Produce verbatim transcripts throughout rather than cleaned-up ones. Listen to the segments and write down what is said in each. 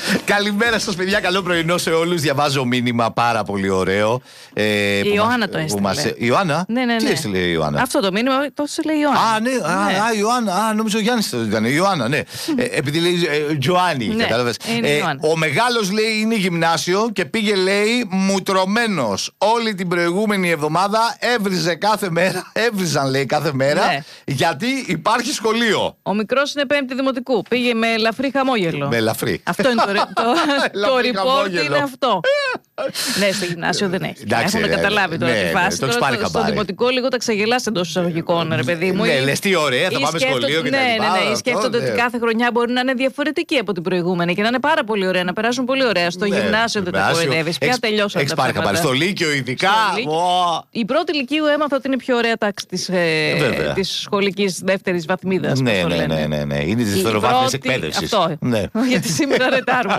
Καλημέρα σας, παιδιά. Καλό πρωινό σε όλους. Διαβάζω μήνυμα πάρα πολύ ωραίο. Ε, η Ιωάννα το έστειλε. Μας... Η Ιωάννα? Ναι, ναι, ναι. Τι έστειλε η Ιωάννα? Αυτό το μήνυμα το έστειλε η Ιωάννα. Α, ναι, ναι. Α, η Ιωάννα. Α, νομίζω ο Γιάννης το ήταν. Η Ιωάννα, ναι. ε, επειδή λέει ε, Τζοάνι, ναι, κατάλαβες. Ε, ο μεγάλος λέει είναι γυμνάσιο και πήγε λέει μουτρωμένος. Όλη την προηγούμενη εβδομάδα έβριζε κάθε μέρα. Έβριζαν λέει κάθε μέρα. Ναι. Γιατί υπάρχει σχολείο. Ο μικρός είναι πέμπτη δημοτικού. Πήγε με ελαφρύ χαμόγελο. Με ελαφρύ. Αυτό είναι το, το, το report είναι αυτό. Ναι, στο γυμνάσιο δεν έχει. Εντάξει, έχουμε ρε, καταλάβει τώρα ναι, τη φάση. Ναι, τώρα, στο, στο δημοτικό λίγο τα ξεγελάς εντός εισαγωγικών, ρε παιδί μου. Ναι, λες τι ωραία, θα πάμε σχολείο και ναι, τα λοιπά. Ναι, ναι, ναι. Σκέφτονται ότι κάθε χρονιά μπορεί να είναι διαφορετική από την προηγούμενη και να είναι πάρα πολύ ωραία, να περάσουν πολύ ωραία. Στο γυμνάσιο δεν τα κοροϊδεύεις. Πια τελειώσαν τα πράγματα. Στο Λύκειο ειδικά. Η πρώτη Λυκείου έμαθα ότι είναι η πιο ωραία τάξη τη σχολική δεύτερη βαθμίδα. Ναι, ναι, ναι, ναι. Είναι τη δευτεροβάθμια εκπαίδευση. Αυτό. Γιατί σήμερα ρετάρουμε.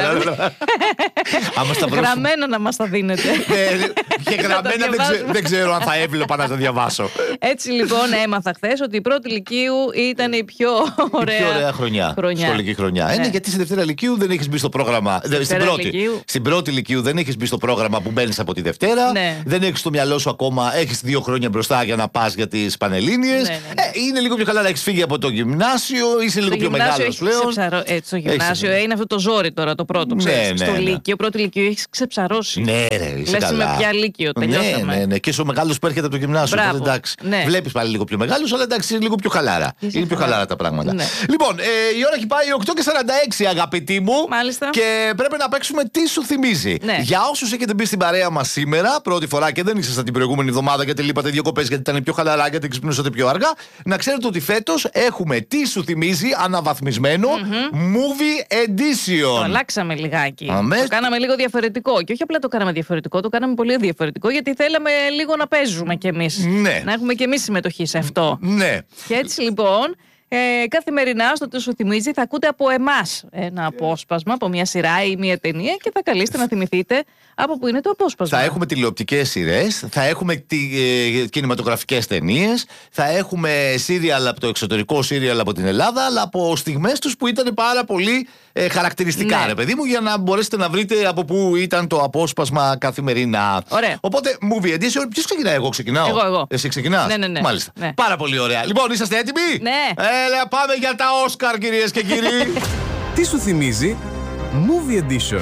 Γραμμένα να μας τα δίνετε. Και γραμμένα δεν ξέρω αν θα έβλεπα να το διαβάσω. Έτσι λοιπόν έμαθα χθες ότι η πρώτη Λυκείου ήταν η πιο ωραία, η πιο ωραία χρονιά, χρονιά. Σχολική χρονιά. Ναι. Είναι γιατί στη Δευτέρα Λυκείου δεν έχεις μπει στο πρόγραμμα. Στην πρώτη, στην πρώτη Λυκείου δεν έχεις μπει στο πρόγραμμα που μπαίνεις από τη Δευτέρα. Ναι. Δεν έχεις στο μυαλό σου ακόμα, έχεις δύο χρόνια μπροστά για να πας για τις Πανελλήνιες. Ναι, ναι, ναι. Ε, είναι λίγο πιο καλά να έχεις φύγει από το γυμνάσιο, είσαι λίγο πιο μεγάλος πλέον. Ξεψαρώ, ε, στο γυμνάσιο ε, είναι αυτό το ζόρι τώρα το πρώτο. Ναι, ναι, στο ναι. Λύκειο, πρώτη Λυκείου έχεις ξεψαρώσει. Ναι, ρε, είσαι λες με ποια Λύκειο, τελειώσαμε. Ναι, ναι, ναι. Και είσαι ο μεγάλος που έρχεται από το γυμνάσιο. Εντάξει. Ναι. Βλέπεις πάλι λίγο πιο μεγάλος, αλλά εντάξει, είναι λίγο πιο χαλάρα. Είσαι είναι πιο χαλάρα τα πράγματα. Ναι. Λοιπόν, ε, η ώρα έχει πάει οκτώ και σαράντα έξι, αγαπητοί μου. Μάλιστα. Και πρέπει να παίξουμε τι σου θυμίζει. Ναι. Για όσους έχετε μπει στην παρέα μας σήμερα, πρώτη φορά και δεν ήσασταν την προηγούμενη εβδομάδα γιατί λείπατε διακοπές γιατί ήταν πιο χαλαρά, γιατί ξυπνούσατε πιο αργά, να ξέρετε ότι φέτος έχουμε τι σου θυμίζει αναβαθμισμένο mm-hmm. Movie Edition. Το αλλάξαμε λιγάκι. Αμέ... Το κάναμε λίγο διαφορετικό. Και όχι απλά το κάναμε διαφορετικό, το κάναμε πολύ διαφορετικό γιατί θέλαμε λίγο να παίζουμε κι εμείς. Ναι. Να έχουμε κι εμείς συμμετοχή σε αυτό. Ναι. Και έτσι λοιπόν. Ε, καθημερινά στο τι σου θυμίζει θα ακούτε από εμάς ένα απόσπασμα από μια σειρά ή μια ταινία και θα καλείστε να θυμηθείτε από που είναι το απόσπασμα. Θα έχουμε τηλεοπτικές σειρές, θα έχουμε τι, ε, κινηματογραφικές ταινίες, θα έχουμε σύριαλ από το εξωτερικό, σύριαλ από την Ελλάδα, αλλά από στιγμές τους που ήταν πάρα πολύ ε, χαρακτηριστικά, ναι. Ρε παιδί μου, για να μπορέσετε να βρείτε από πού ήταν το απόσπασμα καθημερινά. Ωραία. Οπότε, Movie Edition, ποιος ξεκινάει, εγώ ξεκινάω. Εγώ, εγώ. Εσύ ξεκινάς. Ναι, ναι, ναι. Μάλιστα. Ναι. Πάρα πολύ ωραία. Λοιπόν, είσαστε έτοιμοι. Ναι. Έλα, πάμε για τα Όσκαρ, κυρίες και κύριοι. Τι σου θυμίζει Movie Edition.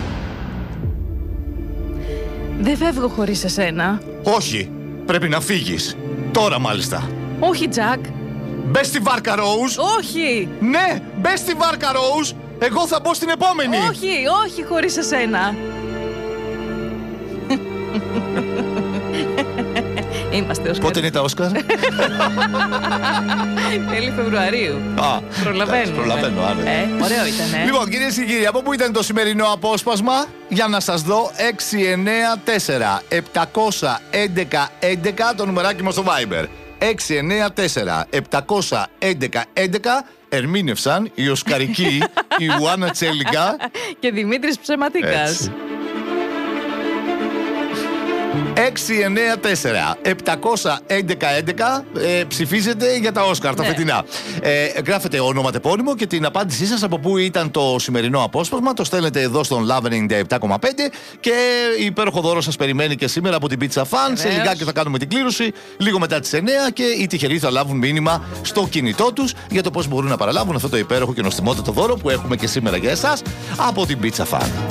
Δεν φεύγω χωρίς εσένα. Όχι, πρέπει να φύγεις. Τώρα μάλιστα. Όχι, Τζακ. Μπες στη βάρκα, Ρόουζ. Όχι. Ναι, μπες στη βάρκα, Ρόουζ. Εγώ θα μπω στην επόμενη. Όχι, όχι χωρίς εσένα. Είμαστε Όσκαρ. Πότε είναι τα Όσκαρ? Τέλη Φεβρουαρίου. Α, προλαβαίνω. Προλαβαίνω, άρα. Ε, ωραίο ήταν, ε. Λοιπόν, κυρίες και κύριοι, από πού ήταν το σημερινό απόσπασμα? Για να σας δω, έξι εννιά τέσσερα επτακόσια έντεκα έντεκα το νουμεράκι μας στο Viber. έξι εννιά τέσσερα επτακόσια έντεκα έντεκα ερμήνευσαν η Οσκαρική Ιωάννα Τσέλικα και Δημήτρης Ψεματίκας. Έτσι. έξι εννιά τέσσερα επτακόσια έντεκα έντεκα ε, ψηφίζετε για τα Όσκαρ, τα ναι. φετινά. Ε, γράφετε όνομα, τεπώνυμο και την απάντησή σας από πού ήταν το σημερινό απόσπασμα. Το στέλνετε εδώ στον Love ενενήντα επτά κόμμα πέντε και υπέροχο δώρο σας περιμένει και σήμερα από την Pizza Fan. Σε λιγάκι θα κάνουμε την κλήρωση, λίγο μετά τις εννιά και οι τυχεροί θα λάβουν μήνυμα στο κινητό τους για το πώς μπορούν να παραλάβουν αυτό το υπέροχο και νοστιμότατο δώρο που έχουμε και σήμερα για εσάς από την Pizza Fan.